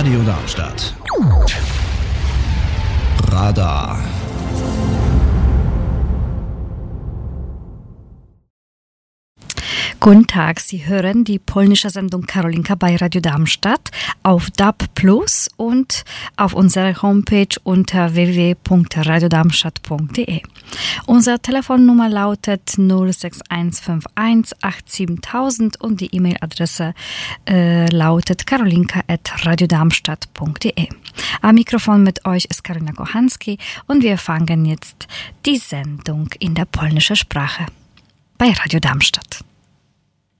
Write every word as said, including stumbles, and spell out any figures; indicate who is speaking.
Speaker 1: Radio Darmstadt. Radar.
Speaker 2: Guten Tag, Sie hören die polnische Sendung Karolinka bei Radio Darmstadt auf D A B plus und auf unserer Homepage unter w w w punkt radio darmstadt punkt d e. Unsere Telefonnummer lautet null sechs eins fünf eins acht sieben null null null und die E-Mail-Adresse äh, lautet karolinka at radiodarmstadt punkt d e. Am Mikrofon mit euch ist Karolina Kochanski und wir fangen jetzt die Sendung in der polnischen Sprache bei Radio Darmstadt.